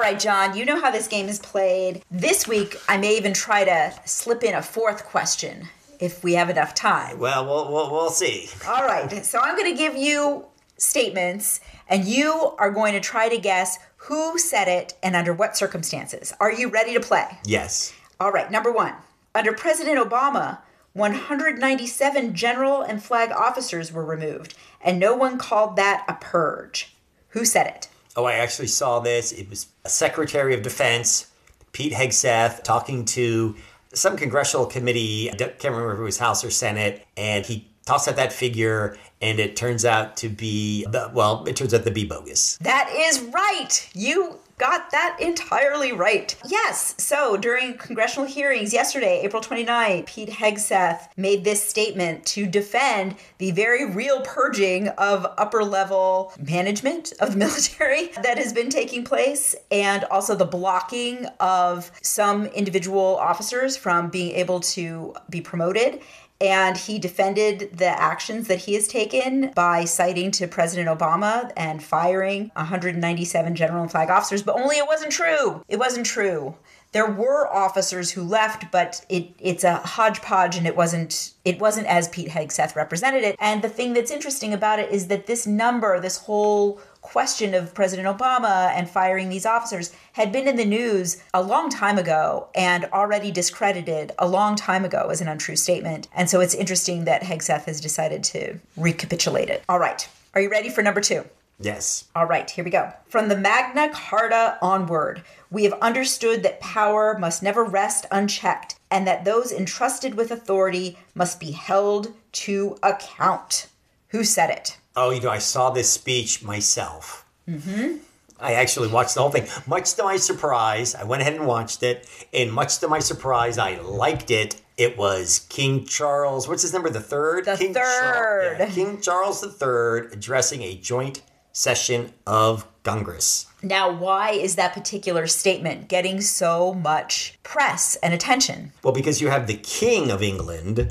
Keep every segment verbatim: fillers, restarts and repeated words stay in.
right, John, you know how this game is played. This week, I may even try to slip in a fourth question if we have enough time. Well, we'll, we'll, we'll see. All right, so I'm going to give you statements, and you are going to try to guess who said it and under what circumstances. Are you ready to play? Yes. All right, number one. Under President Obama, one hundred ninety-seven general and flag officers were removed, and no one called that a purge. Who said it? Oh, I actually saw this. It was Secretary of Defense, Pete Hegseth, talking to some congressional committee. I can't remember if it was House or Senate, and he tossed out that figure, and it turns out to be, the, well, it turns out to be bogus. That is right. You got that entirely right. Yes. So during congressional hearings yesterday, April twenty-ninth, Pete Hegseth made this statement to defend the very real purging of upper level management of the military that has been taking place, and also the blocking of some individual officers from being able to be promoted. And he defended the actions that he has taken by citing to President Obama and firing one hundred ninety-seven general and flag officers. But only it wasn't true. It wasn't true. There were officers who left, but it, it's a hodgepodge, and it wasn't it wasn't as Pete Hegseth represented it. And the thing that's interesting about it is that this number, this whole question of President Obama and firing these officers had been in the news a long time ago and already discredited a long time ago as an untrue statement. And so it's interesting that Hegseth has decided to recapitulate it. All right. Are you ready for number two? Yes. All right, here we go. From the Magna Carta onward, we have understood that power must never rest unchecked, and that those entrusted with authority must be held to account. Who said it? Oh, you know, I saw this speech myself. Mm-hmm. I actually watched the whole thing. Much to my surprise, I went ahead and watched it, and much to my surprise, I liked it. It was King Charles, what's his number, the third? The King third. Char- yeah, King Charles the Third addressing a joint session of Congress. Now, why is that particular statement getting so much press and attention? Well, because you have the King of England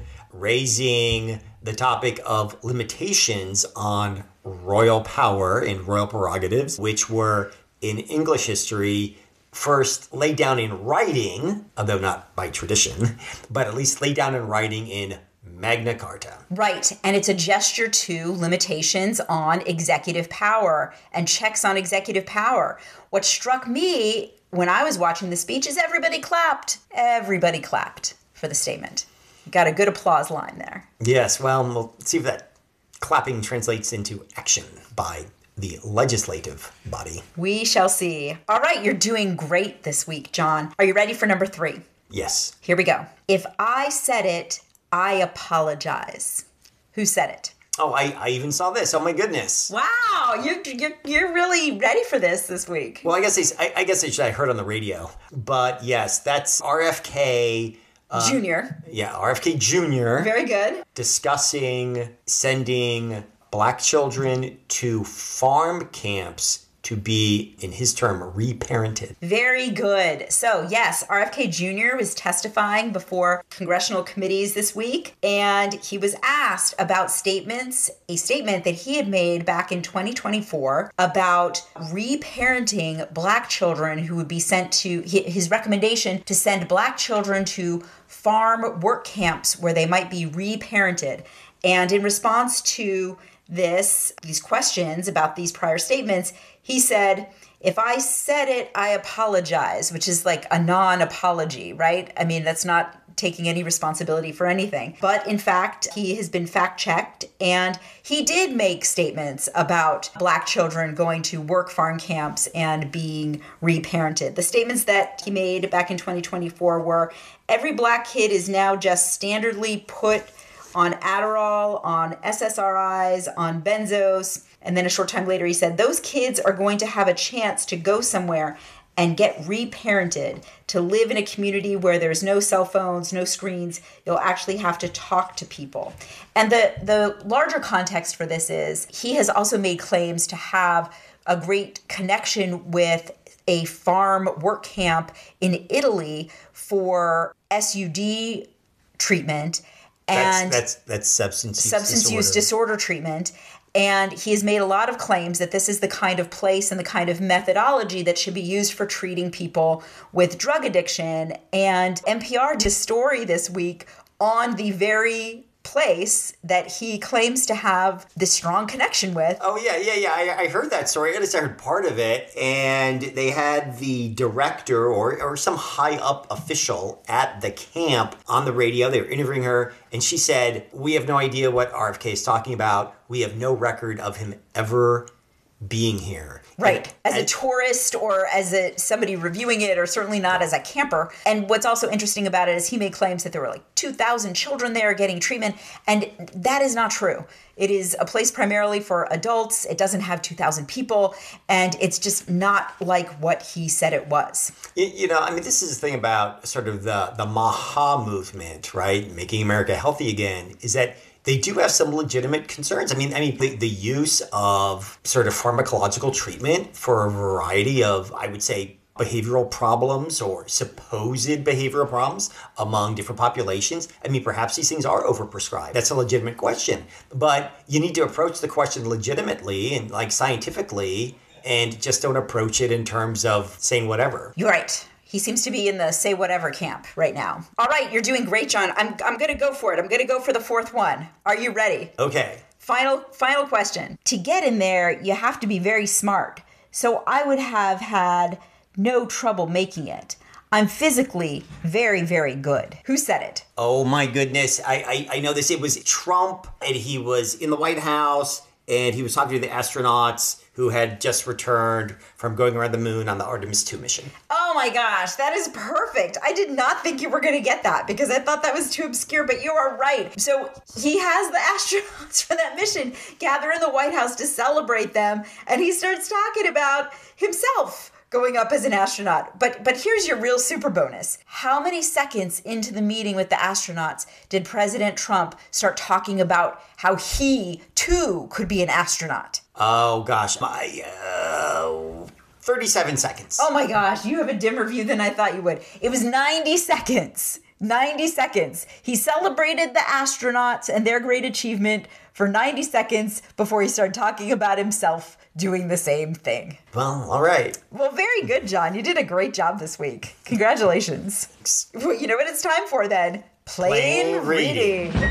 raising the topic of limitations on royal power and royal prerogatives, which were in English history first laid down in writing, although not by tradition, but at least laid down in writing in Magna Carta. Right, and it's a gesture to limitations on executive power and checks on executive power. What struck me when I was watching the speech is everybody clapped. Everybody clapped for the statement. Got a good applause line there. Yes, well, we'll see if that clapping translates into action by the legislative body. We shall see. All right, you're doing great this week, John. Are you ready for number three? Yes. Here we go. If I said it, I apologize. Who said it? Oh, I, I even saw this. Oh, my goodness. Wow, you're, you're, you're really ready for this this week. Well, I guess I, I guess I, should, I heard on the radio. But yes, that's R F K... Uh, Junior. Yeah, R F K Junior Very good. Discussing sending black children to farm camps to be, in his term, reparented. Very good. So, yes, R F K Junior was testifying before congressional committees this week, and he was asked about statements, a statement that he had made back in twenty twenty-four about reparenting black children who would be sent to, his recommendation to send black children to farm work camps where they might be reparented. And in response to this, these questions about these prior statements, he said, if I said it, I apologize, which is like a non-apology, right? I mean, that's not taking any responsibility for anything. But in fact, he has been fact-checked, and he did make statements about black children going to work farm camps and being reparented. The statements that he made back in twenty twenty-four were, every black kid is now just standardly put on Adderall, on S S R Is, on benzos. And then a short time later, he said, those kids are going to have a chance to go somewhere and get reparented, to live in a community where there's no cell phones, no screens. You'll actually have to talk to people. And the, the larger context for this is he has also made claims to have a great connection with a farm work camp in Italy for S U D treatment. And that's that's, that's substance use substance disorder. use disorder treatment. And he has made a lot of claims that this is the kind of place and the kind of methodology that should be used for treating people with drug addiction. And N P R did a story this week on the very place that he claims to have this strong connection with. Oh, yeah, yeah, yeah. I, I heard that story. I just heard part of it. And they had the director or, or some high up official at the camp on the radio. They were interviewing her. And she said, we have no idea what R F K is talking about. We have no record of him ever being here. Right. And, as a tourist or as a somebody reviewing it, or certainly not as a camper. And what's also interesting about it is he made claims that there were like two thousand children there getting treatment. And that is not true. It is a place primarily for adults. It doesn't have two thousand people. And it's just not like what he said it was. You, you know, I mean, this is the thing about sort of the, the MAHA movement, right? Making America healthy again, is that they do have some legitimate concerns. I mean, I mean, the, the use of sort of pharmacological treatment for a variety of, I would say, behavioral problems or supposed behavioral problems among different populations. I mean, perhaps these things are overprescribed. That's a legitimate question. But you need to approach the question legitimately and like scientifically, and just don't approach it in terms of saying whatever. You're right. He seems to be in the say whatever camp right now. All right, you're doing great, John. I'm I'm going to go for it. I'm going to go for the fourth one. Are you ready? Okay. Final final question. To get in there, you have to be very smart. So I would have had no trouble making it. I'm physically very, very good. Who said it? Oh my goodness. I, I, I know this. It was Trump, and he was in the White House, and he was talking to the astronauts who had just returned from going around the moon on the Artemis two mission. Oh my gosh, that is perfect. I did not think you were going to get that because I thought that was too obscure, but you are right. So he has the astronauts for that mission gather in the White House to celebrate them, and he starts talking about himself going up as an astronaut. But but here's your real super bonus. How many seconds into the meeting with the astronauts did President Trump start talking about how he, too, could be an astronaut? Oh, gosh. My, uh, thirty-seven seconds. Oh, my gosh. You have a dimmer view than I thought you would. It was ninety seconds. ninety seconds. He celebrated the astronauts and their great achievement for ninety seconds before he started talking about himself doing the same thing. Well, all right. Well, very good, John. You did a great job this week. Congratulations. Thanks. Well, you know what it's time for then? Plain, Plain reading. reading.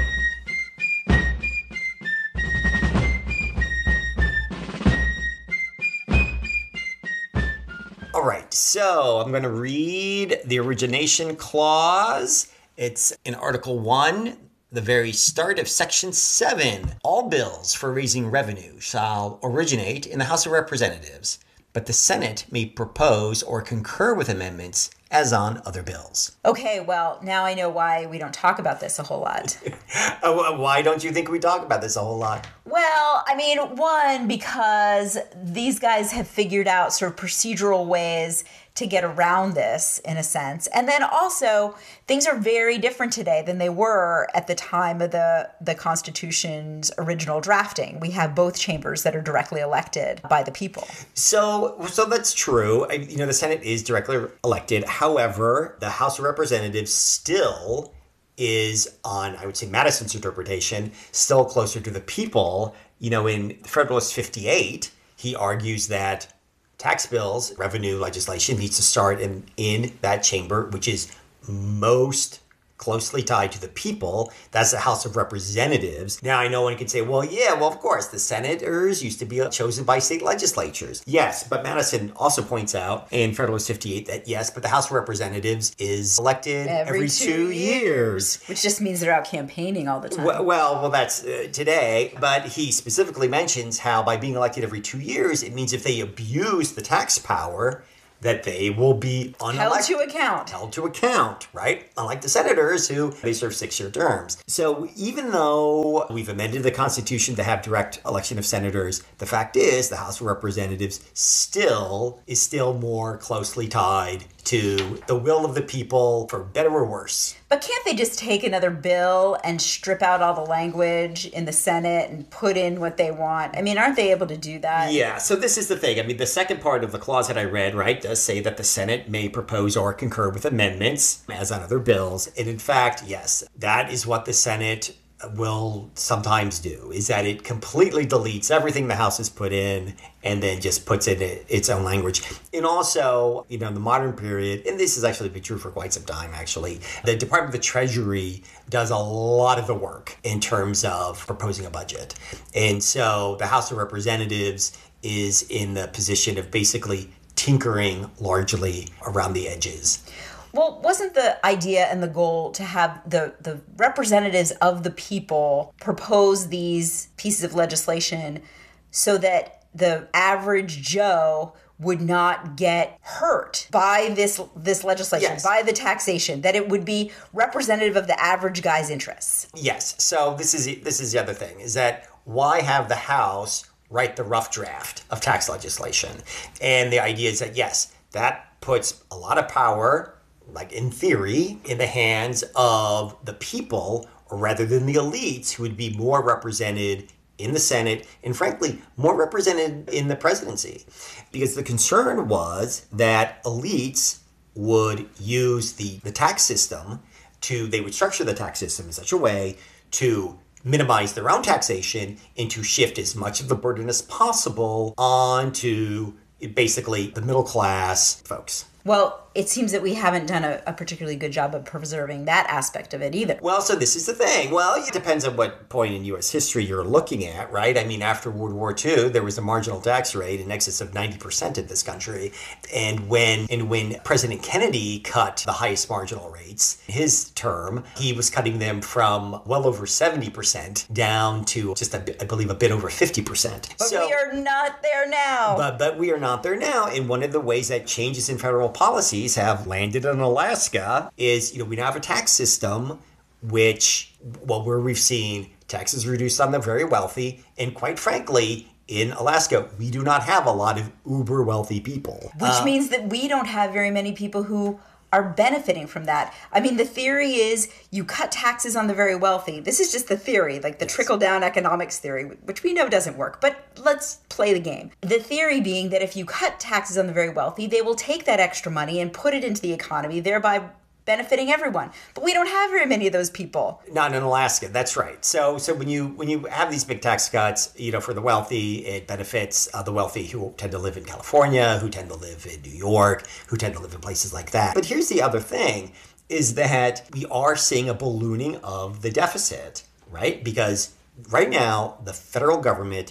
All right, so I'm going to read the origination clause. It's in Article one, the very start of Section seven. All bills for raising revenue shall originate in the House of Representatives, but the Senate may propose or concur with amendments as on other bills. Okay, well, now I know why we don't talk about this a whole lot. Uh, Why don't you think we talk about this a whole lot? Well, I mean, one, because these guys have figured out sort of procedural ways to get around this, in a sense. And then also, things are very different today than they were at the time of the, the Constitution's original drafting. We have both chambers that are directly elected by the people. So, so that's true. I, you know, the Senate is directly elected. However, the House of Representatives still is, on, I would say, Madison's interpretation, still closer to the people. You know, in Federalist fifty-eight, he argues that tax bills, revenue legislation needs to start in, in that chamber, which is most closely tied to the people. That's the House of Representatives. Now, I know one can say, well, yeah, well, of course, the senators used to be chosen by state legislatures. Yes, but Madison also points out in Federalist fifty-eight that, yes, but the House of Representatives is elected every, every two, two years. years. Which just means they're out campaigning all the time. Well, well, well that's uh, today. But he specifically mentions how by being elected every two years, it means if they abuse the tax power, that they will be unelected. Held to account. Held to account, right? Unlike the senators who, they serve six-year terms. So even though we've amended the Constitution to have direct election of senators, the fact is the House of Representatives still is still more closely tied to the will of the people, for better or worse. But can't they just take another bill and strip out all the language in the Senate and put in what they want? I mean, aren't they able to do that? Yeah, so this is the thing. I mean, the second part of the clause that I read, right, does say that the Senate may propose or concur with amendments as on other bills. And in fact, yes, that is what the Senate will sometimes do, is that it completely deletes everything the House has put in and then just puts it in its own language. And also, you know, in the modern period, and this has actually been true for quite some time, actually, the Department of the Treasury does a lot of the work in terms of proposing a budget. And so the House of Representatives is in the position of basically tinkering largely around the edges. Well, wasn't the idea and the goal to have the, the representatives of the people propose these pieces of legislation so that the average Joe would not get hurt by this this legislation, yes. by the taxation, that it would be representative of the average guy's interests? Yes. So this is this is the other thing, is that why have the House write the rough draft of tax legislation? And the idea is that, yes, that puts a lot of power, like in theory, in the hands of the people rather than the elites, who would be more represented in the Senate and, frankly, more represented in the presidency. Because the concern was that elites would use the, the tax system to, they would structure the tax system in such a way to minimize their own taxation and to shift as much of the burden as possible onto basically the middle class folks. Well, it seems that we haven't done a, a particularly good job of preserving that aspect of it either. Well, so this is the thing. Well, it depends on what point in U S history you're looking at, right? I mean, after World War Two, there was a marginal tax rate in excess of ninety percent in this country. And when and when President Kennedy cut the highest marginal rates, his term, he was cutting them from well over seventy percent down to just, a, I believe, a bit over fifty percent. But so, we are not there now. But, but we are not there now. And one of the ways that changes in federal policies have landed in Alaska is, you know, we now have a tax system which, well, where we've seen taxes reduced on the very wealthy. And quite frankly, in Alaska, we do not have a lot of uber wealthy people. Which uh, means that we don't have very many people who are benefiting from that. I mean, the theory is you cut taxes on the very wealthy. This is just the theory, like the trickle-down economics theory, which we know doesn't work, but let's play the game. The theory being that if you cut taxes on the very wealthy, they will take that extra money and put it into the economy, thereby benefiting everyone. But we don't have very many of those people. Not in Alaska, that's right. So so when you when you have these big tax cuts, you know, for the wealthy, it benefits uh, the wealthy who tend to live in California, who tend to live in New York, who tend to live in places like that. But here's the other thing, is that we are seeing a ballooning of the deficit, right? Because right now, the federal government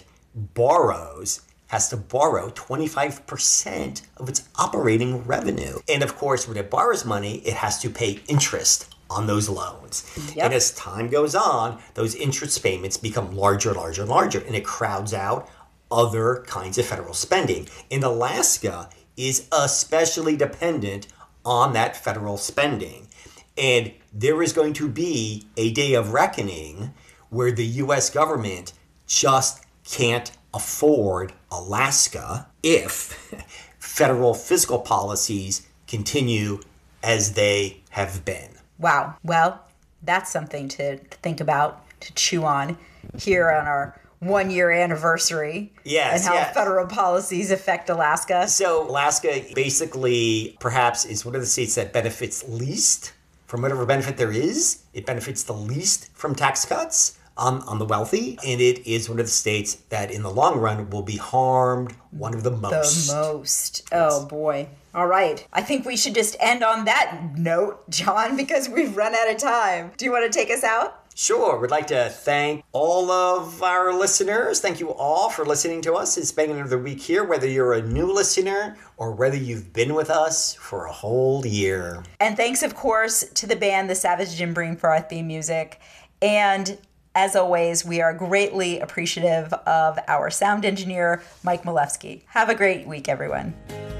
borrows has to borrow twenty-five percent of its operating revenue. And of course, when it borrows money, it has to pay interest on those loans. Yep. And as time goes on, those interest payments become larger, larger, larger, and it crowds out other kinds of federal spending. And Alaska is especially dependent on that federal spending. And there is going to be a day of reckoning where the U S government just can't afford Alaska if federal fiscal policies continue as they have been. Wow. Well, that's something to think about, to chew on here on our one-year anniversary. Yes, and how yes. federal policies affect Alaska. So Alaska basically perhaps is one of the states that benefits least from whatever benefit there is. It benefits the least from tax cuts on, on the wealthy, and it is one of the states that in the long run will be harmed one of the most. The most. Oh, boy. All right. I think we should just end on that note, John, because we've run out of time. Do you want to take us out? Sure. We'd like to thank all of our listeners. Thank you all for listening to us. It's been another week here, whether you're a new listener or whether you've been with us for a whole year. And thanks, of course, to the band The Savage Jimbering for our theme music. And as always, we are greatly appreciative of our sound engineer, Mike Malewski. Have a great week, everyone.